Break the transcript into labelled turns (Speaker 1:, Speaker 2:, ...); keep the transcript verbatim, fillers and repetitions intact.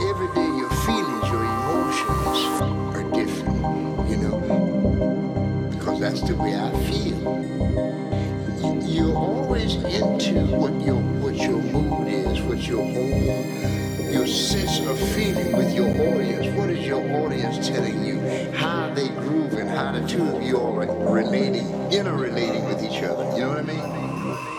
Speaker 1: every day your feelings, your emotions are different, you know, because that's the way I feel. You- You're always into what your what your mood is, what your own your sense of feeling with your audience. What is your audience telling you? How they groove and how the two of you all are relating, interrelating with each other. You know what